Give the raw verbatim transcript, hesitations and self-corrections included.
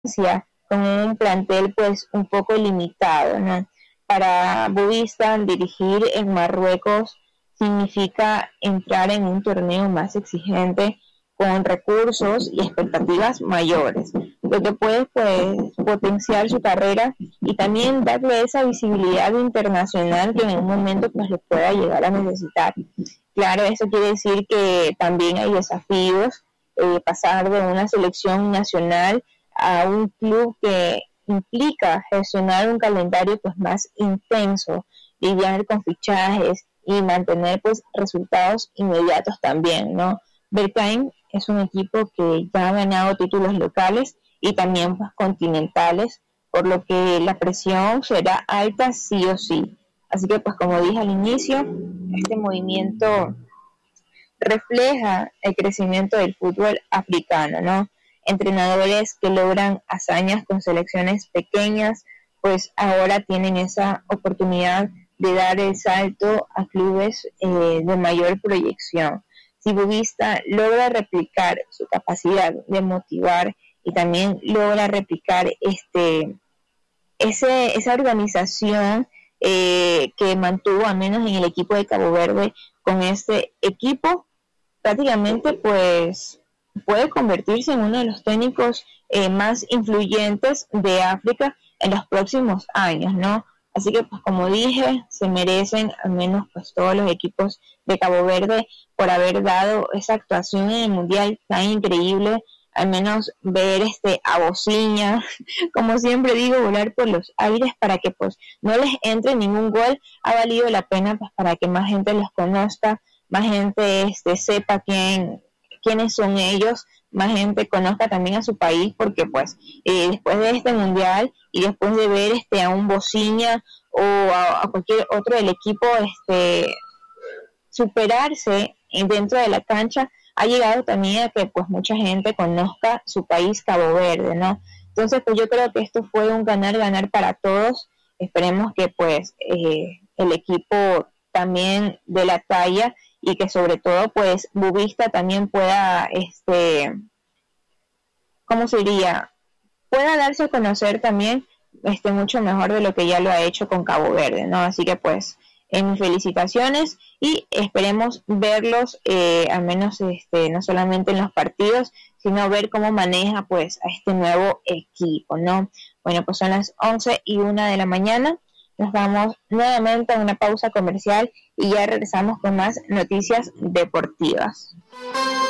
con un plantel pues un poco limitado, ¿no? Para Boavista dirigir en Marruecos significa entrar en un torneo más exigente con recursos y expectativas mayores, lo que puede pues potenciar su carrera y también darle esa visibilidad internacional que en un momento pues lo pueda llegar a necesitar. Claro, eso quiere decir que también hay desafíos, eh, pasar de una selección nacional a un club que implica gestionar un calendario pues más intenso, lidiar con fichajes y mantener pues resultados inmediatos también, ¿no? Berkane es un equipo que ya ha ganado títulos locales y también pues, continentales, por lo que la presión será alta sí o sí. Así que pues como dije al inicio, este movimiento refleja el crecimiento del fútbol africano, ¿no? Entrenadores que logran hazañas con selecciones pequeñas, pues ahora tienen esa oportunidad de dar el salto a clubes eh, de mayor proyección. Si Boavista logra replicar su capacidad de motivar y también logra replicar este ese, esa organización eh, que mantuvo al menos en el equipo de Cabo Verde con este equipo, prácticamente pues puede convertirse en uno de los técnicos eh, más influyentes de África en los próximos años, ¿no? Así que pues como dije, se merecen al menos pues todos los equipos de Cabo Verde por haber dado esa actuación en el Mundial tan increíble, al menos ver este a Bociña, como siempre digo, volar por los aires para que pues no les entre ningún gol, ha valido la pena pues para que más gente los conozca, más gente este, sepa quién, quiénes son ellos, más gente conozca también a su país, porque pues eh, después de este mundial y después de ver este a un Bociña o a, a cualquier otro del equipo este superarse dentro de la cancha, ha llegado también a que pues mucha gente conozca su país, Cabo Verde, ¿no? Entonces pues yo creo que esto fue un ganar-ganar para todos. Esperemos que pues eh, el equipo también de la talla y que sobre todo pues Boavista también pueda este ¿cómo se diría? Pueda darse a conocer también este mucho mejor de lo que ya lo ha hecho con Cabo Verde, ¿no? Así que pues en mis felicitaciones y esperemos verlos eh, al menos este no solamente en los partidos, sino ver cómo maneja pues a este nuevo equipo, ¿no? Bueno, pues son las once y una de la mañana. Nos vamos nuevamente a una pausa comercial y ya regresamos con más noticias deportivas.